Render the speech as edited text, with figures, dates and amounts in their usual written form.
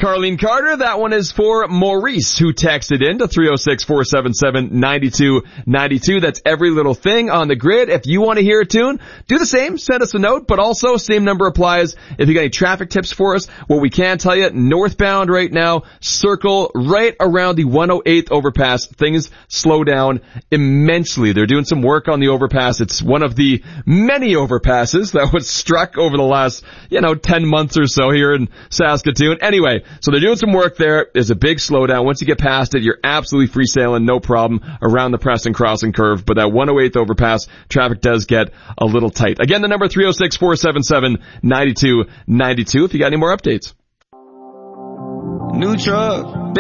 Carlene Carter, that one is for Maurice, who texted in to 306-477-9292. That's Every Little Thing on the Grid. If you want to hear a tune, do the same. Send us a note, but also same number applies if you got any traffic tips for us. What we can tell you, northbound right now, circle right around the 108th overpass. Things slow down immensely. They're doing some work on the overpass. It's one of the many overpasses that was struck over the last, 10 months or so here in Saskatoon. Anyway, so they're doing some work there. There's a big slowdown. Once you get past it, you're absolutely free sailing, no problem, around the Preston crossing curve. But that 108th overpass, traffic does get a little tight. Again, the number 306-477-9292 if you got any more updates. New truck.